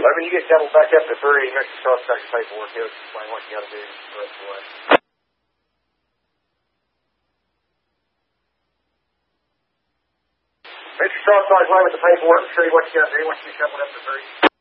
When you get doubled back up to 3, Mr. Charles got your paperwork. He'll explain what you got to do the rest of the way. Mr. Charles, on his way with the paperwork. Show you what you got to do once you get doubled up to 3.